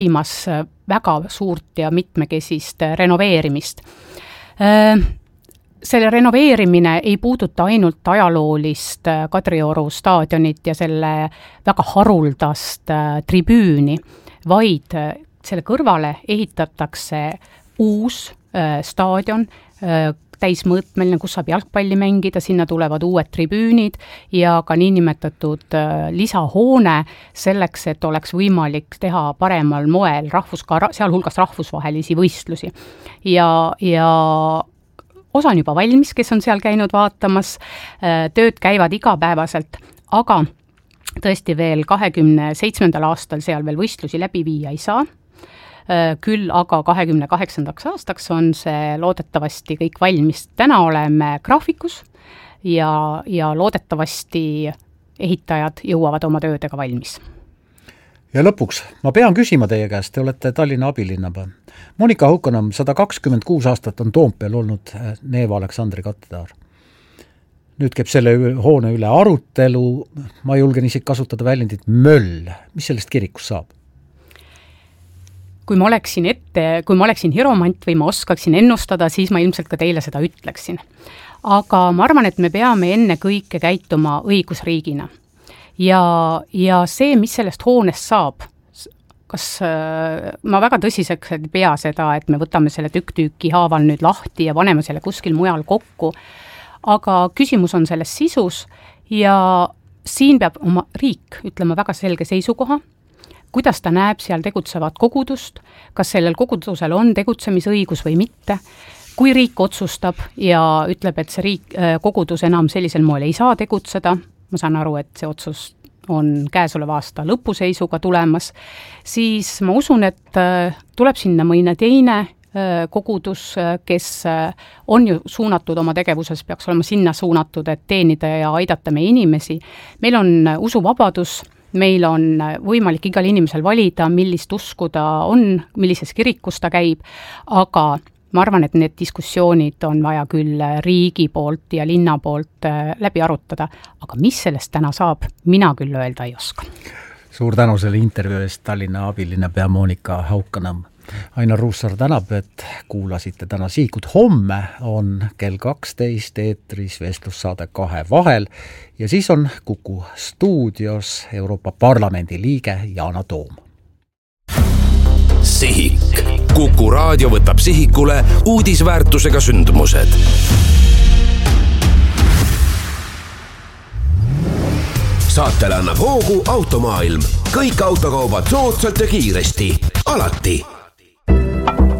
viimas väga suurt ja mitmekesist renoveerimist. Selle renoveerimine ei puuduta ainult ajaloolist Kadrioru staadionit ja selle väga haruldast tribüüni, vaid selle kõrvale ehitatakse uus staadion, täismõõtmeline, kus saab jalgpalli mängida, sinna tulevad uued tribüünid ja ka niinimetatud lisahoone selleks, et oleks võimalik teha paremal moel sealhulgas rahvusvahelisi võistlusi. Ja osa on juba valmis, kes on seal käinud vaatamas, tööd käivad igapäevaselt, aga tõesti veel 27. aastal seal veel võistlusi läbi viia ei saa. Küll aga 28. aastaks on see loodetavasti kõik valmis. Täna oleme graafikus ja loodetavasti ehitajad jõuavad oma töödega valmis. Ja lõpuks, ma pean küsima teie käest, te olete Tallinna abilinnapea. Monika Haukanõmm, 126 aastat on Toompeal olnud Neeva Aleksandri katedraal. Nüüd käib selle hoone üle arutelu, ma julgen isegi kasutada väljendit möll. Mis sellest kirikust saab? Kui ma oleksin hiromant või ma oskaksin ennustada, siis ma ilmselt ka teile seda ütleksin. Aga ma arvan, et me peame enne kõike käituma õigusriigina. Ja see, mis sellest hoonest saab, kas ma väga tõsiseks ei pea seda, et me võtame selle tükk-tüüki haaval nüüd lahti ja paneme selle kuskil mujal kokku, aga küsimus on selles sisus ja siin peab oma riik ütlema väga selge seisukoha, kuidas ta näeb seal tegutsevat kogudust, kas sellel kogudusel on tegutsemisõigus või mitte. Kui riik otsustab ja ütleb, et see kogudus enam sellisel moel ei saa tegutseda, ma saan aru, et see otsus on käesoleva aasta lõpuseisuga tulemas, siis ma usun, et tuleb sinna mõne teine kogudus, kes on ju suunatud oma tegevuses, peaks olema sinna suunatud, et teenida ja aidata meie inimesi. Meil on usuvabadus, meil on võimalik igal inimesel valida, millist usku ta on, millises kirikus ta käib, aga ma arvan, et need diskussioonid on vaja küll riigi poolt ja linna poolt läbi arutada, aga mis sellest täna saab, mina küll öelda ei oska. Suur tänu selle intervjuu eest, Tallinna abilinnapea Monika Haukanõmm. Ainar Ruussaar tänab, et kuulasite täna Sihikut. Homme on kell 12 eetris vestlussaade Kahe vahel ja siis on Kuku stuudios Euroopa Parlamendi liige Yana Toom. Sihik. Kuku raadio võtab sihikule uudisväärtusega sündmused. Saatele annab hoogu Automaailm. Kõik autokaubad soodsalt ja kiiresti. Alati.